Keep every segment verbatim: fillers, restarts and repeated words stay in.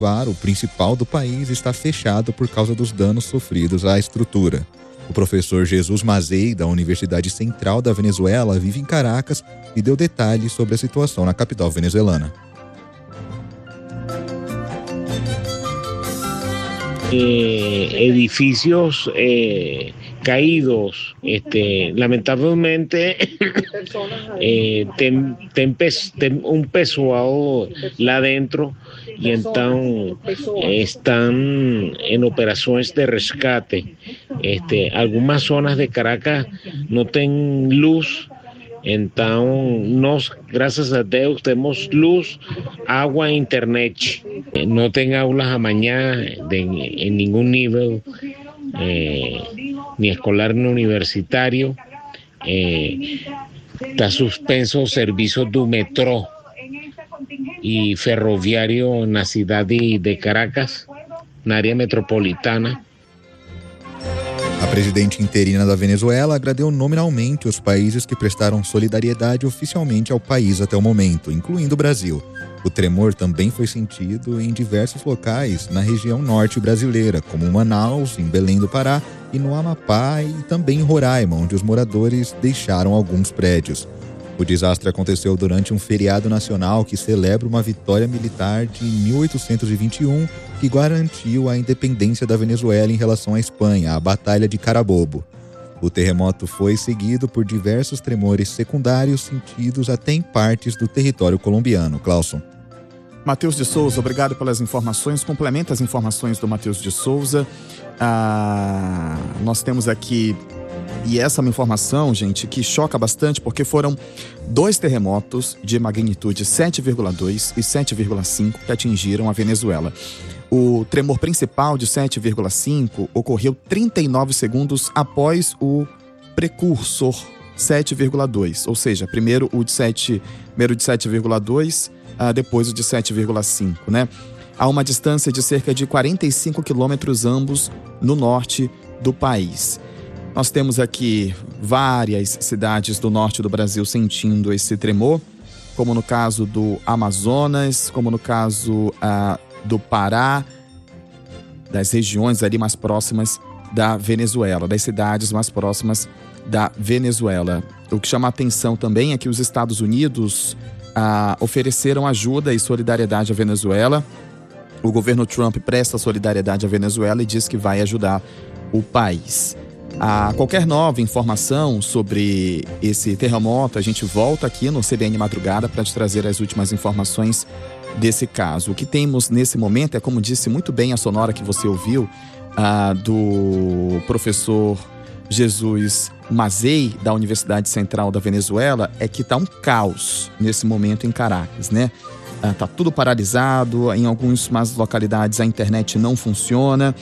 o principal do país está fechado por causa dos danos sofridos à estrutura. O professor Jesus Mazei, da Universidade Central da Venezuela, vive em Caracas e deu detalhes sobre a situação na capital venezuelana. Eh, edificios eh, caídos, este, lamentablemente eh, tem, tem, tem um pessoal lá dentro e então eh, estão em operações de resgate. Este, algumas zonas de Caracas não têm luz. Então, nós, graças a Deus, temos luz, água e internet. Não tem aulas amanhã de, em nenhum nível, eh, nem escolar nem universitário. Está eh, suspenso o serviço do metrô e ferroviário na cidade de Caracas, na área metropolitana. A presidente interina da Venezuela agradeceu nominalmente os países que prestaram solidariedade oficialmente ao país até o momento, incluindo o Brasil. O tremor também foi sentido em diversos locais na região norte brasileira, como Manaus, em Belém do Pará, e no Amapá e também em Roraima, onde os moradores deixaram alguns prédios. O desastre aconteceu durante um feriado nacional que celebra uma vitória militar de mil oitocentos e vinte e um que garantiu a independência da Venezuela em relação à Espanha, a Batalha de Carabobo. O terremoto foi seguido por diversos tremores secundários sentidos até em partes do território colombiano. Clauson. Matheus de Souza, obrigado pelas informações. Complementa as informações do Matheus de Souza. Ah, nós temos aqui, e essa é uma informação, gente, que choca bastante, porque foram dois terremotos de magnitude sete vírgula dois e sete vírgula cinco que atingiram a Venezuela. O tremor principal de sete vírgula cinco ocorreu trinta e nove segundos após o precursor sete vírgula dois, ou seja, primeiro o de sete, primeiro de sete vírgula dois, uh, depois o de sete vírgula cinco, né? A uma distância de cerca de quarenta e cinco quilômetros ambos no norte do país. Nós temos aqui várias cidades do norte do Brasil sentindo esse tremor, como no caso do Amazonas, como no caso uh, do Pará, das regiões ali mais próximas da Venezuela, das cidades mais próximas da Venezuela. O que chama a atenção também é que os Estados Unidos ah, ofereceram ajuda e solidariedade à Venezuela. O governo Trump presta solidariedade à Venezuela e diz que vai ajudar o país. A qualquer nova informação sobre esse terremoto, a gente volta aqui no C B N Madrugada para te trazer as últimas informações desse caso. O que temos nesse momento é, como disse muito bem a sonora que você ouviu, uh, do professor Jesus Mazei, da Universidade Central da Venezuela, é que está um caos nesse momento em Caracas, né? Uh, tá tudo paralisado, em algumas localidades a internet não funciona.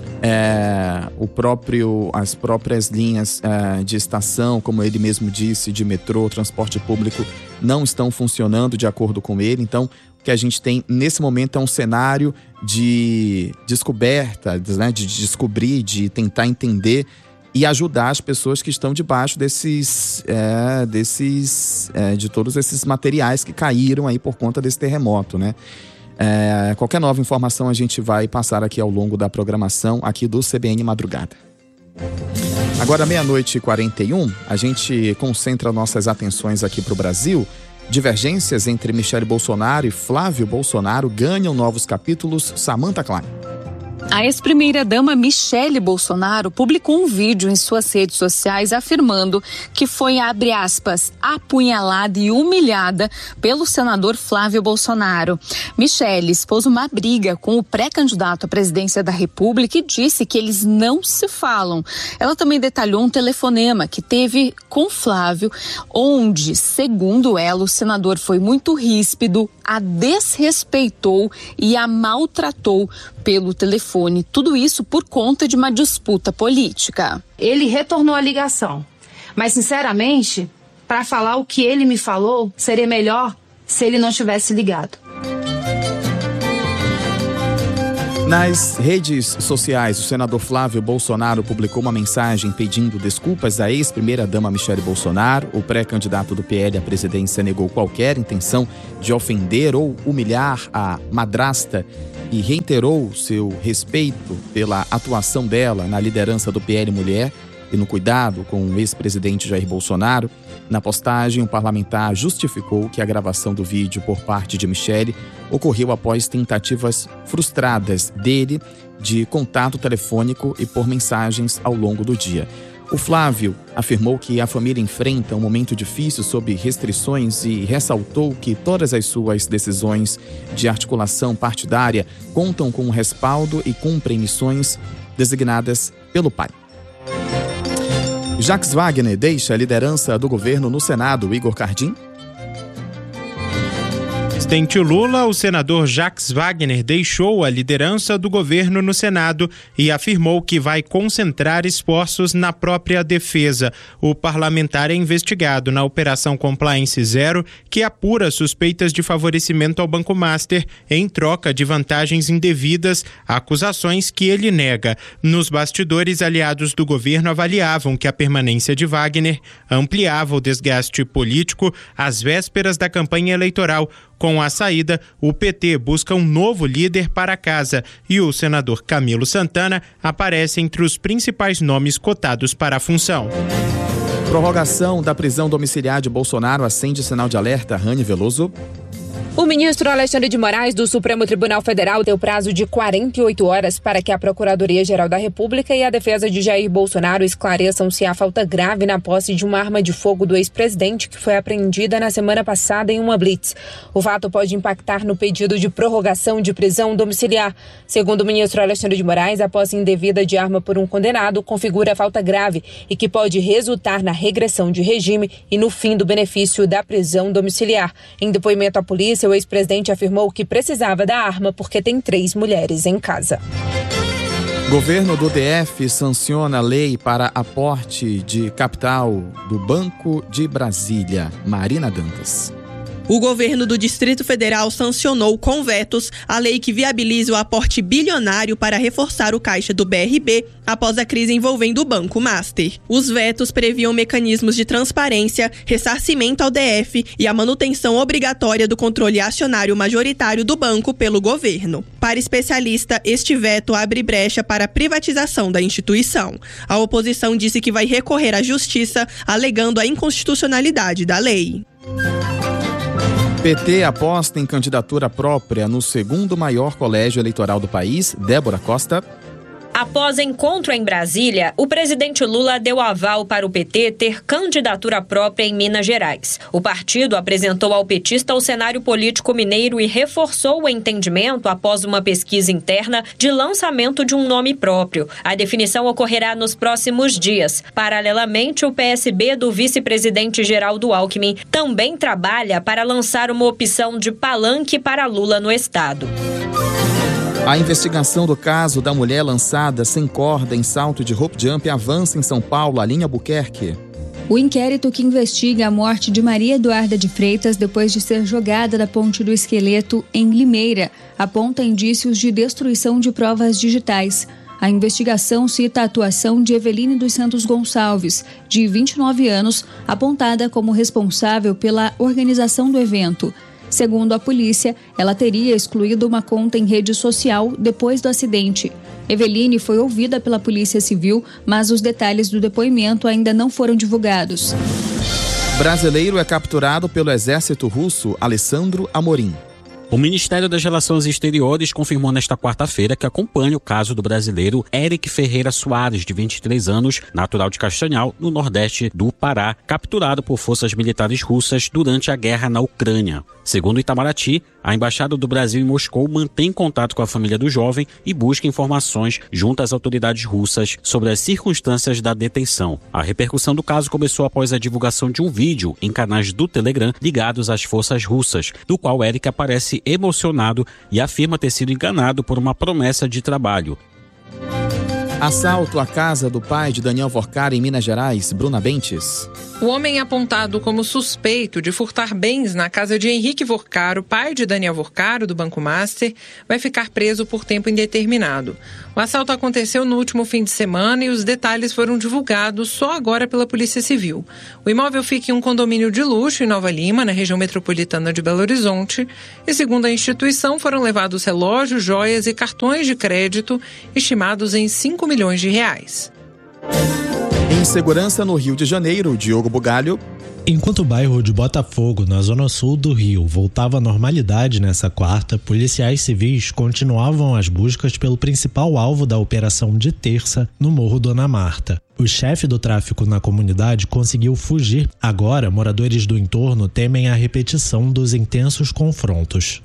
É, o próprio, as próprias linhas é, de estação, como ele mesmo disse, de metrô, transporte público, não estão funcionando de acordo com ele. Então, o que a gente tem nesse momento é um cenário de descoberta, né, de descobrir, de tentar entender e ajudar as pessoas que estão debaixo desses, é, desses é, de todos esses materiais que caíram aí por conta desse terremoto, né? É, qualquer nova informação a gente vai passar aqui ao longo da programação aqui do C B N Madrugada. Agora, meia-noite e quarenta e um, a gente concentra nossas atenções aqui para o Brasil. Divergências entre Michele Bolsonaro e Flávio Bolsonaro ganham novos capítulos. Samantha Klein. A ex-primeira-dama Michele Bolsonaro publicou um vídeo em suas redes sociais afirmando que foi, abre aspas, apunhalada e humilhada pelo senador Flávio Bolsonaro. Michele expôs uma briga com o pré-candidato à presidência da República e disse que eles não se falam. Ela também detalhou um telefonema que teve com Flávio, onde, segundo ela, o senador foi muito ríspido, a desrespeitou e a maltratou pelo telefone. Tudo isso por conta de uma disputa política. Ele retornou a ligação, mas sinceramente, para falar o que ele me falou, seria melhor se ele não tivesse ligado. Nas redes sociais, o senador Flávio Bolsonaro publicou uma mensagem pedindo desculpas à ex-primeira-dama Michele Bolsonaro. O pré-candidato do P L à presidência negou qualquer intenção de ofender ou humilhar a madrasta e reiterou seu respeito pela atuação dela na liderança do P L Mulher e no cuidado com o ex-presidente Jair Bolsonaro. Na postagem, o parlamentar justificou que a gravação do vídeo por parte de Michele ocorreu após tentativas frustradas dele de contato telefônico e por mensagens ao longo do dia. O Flávio afirmou que a família enfrenta um momento difícil sob restrições e ressaltou que todas as suas decisões de articulação partidária contam com o respaldo e cumprem missões designadas pelo pai. Jacques Wagner deixa a liderança do governo no Senado. Igor Cardim. Presidente Lula, o senador Jacques Wagner deixou a liderança do governo no Senado e afirmou que vai concentrar esforços na própria defesa. O parlamentar é investigado na Operação Compliance Zero, que apura suspeitas de favorecimento ao Banco Master em troca de vantagens indevidas, acusações que ele nega. Nos bastidores, aliados do governo avaliavam que a permanência de Wagner ampliava o desgaste político às vésperas da campanha eleitoral. Com a saída, o P T busca um novo líder para a casa e o senador Camilo Santana aparece entre os principais nomes cotados para a função. Prorrogação da prisão domiciliar de Bolsonaro acende sinal de alerta. Rani Veloso. O ministro Alexandre de Moraes, do Supremo Tribunal Federal, deu prazo de quarenta e oito horas para que a Procuradoria-Geral da República e a defesa de Jair Bolsonaro esclareçam se há falta grave na posse de uma arma de fogo do ex-presidente que foi apreendida na semana passada em uma blitz. O fato pode impactar no pedido de prorrogação de prisão domiciliar. Segundo o ministro Alexandre de Moraes, a posse indevida de arma por um condenado configura falta grave e que pode resultar na regressão de regime e no fim do benefício da prisão domiciliar. Em depoimento à polícia, o ex-presidente afirmou que precisava da arma porque tem três mulheres em casa. Governo do D F sanciona a lei para aporte de capital do Banco de Brasília. Marina Dantas. O governo do Distrito Federal sancionou com vetos a lei que viabiliza o aporte bilionário para reforçar o caixa do B R B após a crise envolvendo o Banco Master. Os vetos previam mecanismos de transparência, ressarcimento ao D F e a manutenção obrigatória do controle acionário majoritário do banco pelo governo. Para especialista, este veto abre brecha para a privatização da instituição. A oposição disse que vai recorrer à justiça, alegando a inconstitucionalidade da lei. P T aposta em candidatura própria no segundo maior colégio eleitoral do país. Débora Costa. Após encontro em Brasília, o presidente Lula deu aval para o P T ter candidatura própria em Minas Gerais. O partido apresentou ao petista o cenário político mineiro e reforçou o entendimento após uma pesquisa interna de lançamento de um nome próprio. A definição ocorrerá nos próximos dias. Paralelamente, o P S B do vice-presidente Geraldo Alckmin também trabalha para lançar uma opção de palanque para Lula no estado. A investigação do caso da mulher lançada sem corda em salto de rope jump avança em São Paulo. Aline Albuquerque. O inquérito que investiga a morte de Maria Eduarda de Freitas depois de ser jogada da Ponte do Esqueleto em Limeira aponta indícios de destruição de provas digitais. A investigação cita a atuação de Eveline dos Santos Gonçalves, de vinte e nove anos, apontada como responsável pela organização do evento. Segundo a polícia, ela teria excluído uma conta em rede social depois do acidente. Eveline foi ouvida pela Polícia Civil, mas os detalhes do depoimento ainda não foram divulgados. Brasileiro é capturado pelo exército russo. Alessandro Amorim. O Ministério das Relações Exteriores confirmou nesta quarta-feira que acompanha o caso do brasileiro Eric Ferreira Soares, de vinte e três anos, natural de Castanhal, no nordeste do Pará, capturado por forças militares russas durante a guerra na Ucrânia. Segundo Itamaraty, a Embaixada do Brasil em Moscou mantém contato com a família do jovem e busca informações junto às autoridades russas sobre as circunstâncias da detenção. A repercussão do caso começou após a divulgação de um vídeo em canais do Telegram ligados às forças russas, do qual Eric aparece emocionado e afirma ter sido enganado por uma promessa de trabalho. Assalto à casa do pai de Daniel Vorcar em Minas Gerais, Bruna Bentes. O homem apontado como suspeito de furtar bens na casa de Henrique Vorcaro, pai de Daniel Vorcaro, do Banco Master, vai ficar preso por tempo indeterminado. O assalto aconteceu no último fim de semana e os detalhes foram divulgados só agora pela Polícia Civil. O imóvel fica em um condomínio de luxo em Nova Lima, na região metropolitana de Belo Horizonte, e segundo a instituição foram levados relógios, joias e cartões de crédito estimados em cinco milhões de reais. Insegurança no Rio de Janeiro, Diogo Bugalho. Enquanto o bairro de Botafogo, na zona sul do Rio, voltava à normalidade nessa quarta, policiais civis continuavam as buscas pelo principal alvo da operação de terça, no Morro Dona Marta. O chefe do tráfico na comunidade conseguiu fugir. Agora, moradores do entorno temem a repetição dos intensos confrontos.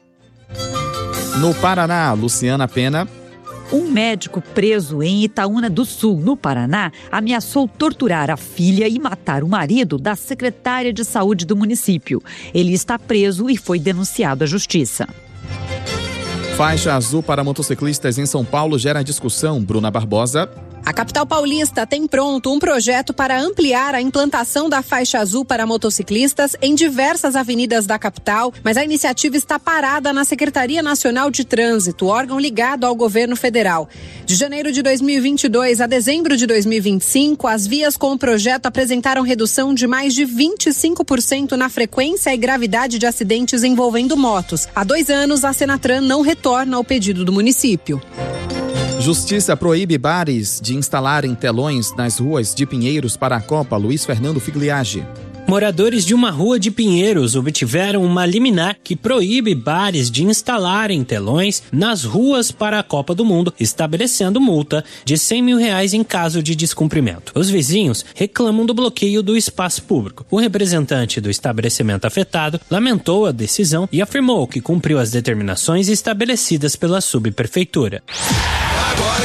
No Paraná, Luciana Pena. Um médico preso em Itaúna do Sul, no Paraná, ameaçou torturar a filha e matar o marido da secretária de saúde do município. Ele está preso e foi denunciado à justiça. Faixa azul para motociclistas em São Paulo gera discussão. Bruna Barbosa. A capital paulista tem pronto um projeto para ampliar a implantação da faixa azul para motociclistas em diversas avenidas da capital, mas a iniciativa está parada na Secretaria Nacional de Trânsito, órgão ligado ao governo federal. De janeiro de dois mil e vinte e dois a dezembro de dois mil e vinte e cinco, as vias com o projeto apresentaram redução de mais de vinte e cinco por cento na frequência e gravidade de acidentes envolvendo motos. Há dois anos, a Senatran não retorna ao pedido do município. Justiça proíbe bares de instalarem telões nas ruas de Pinheiros para a Copa. Luiz Fernando Figliage. Moradores de uma rua de Pinheiros obtiveram uma liminar que proíbe bares de instalarem telões nas ruas para a Copa do Mundo, estabelecendo multa de cem mil reais em caso de descumprimento. Os vizinhos reclamam do bloqueio do espaço público. O representante do estabelecimento afetado lamentou a decisão e afirmou que cumpriu as determinações estabelecidas pela subprefeitura.